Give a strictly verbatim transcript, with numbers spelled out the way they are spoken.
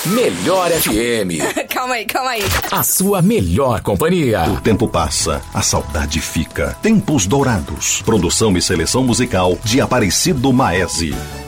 Melhor F M. Calma aí, calma aí. A sua melhor companhia. O tempo passa, a saudade fica. Tempos Dourados. Produção e seleção musical de Aparecido Maese.